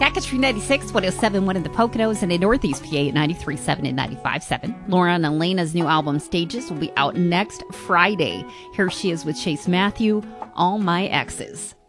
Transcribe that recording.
Got Country 96, 107.1 in the Poconos, and in Northeast PA at 93.7 and 95.7. Laura and Elena's new album, Stages, will be out next Friday. Here she is with Chase Matthew, All My Exes.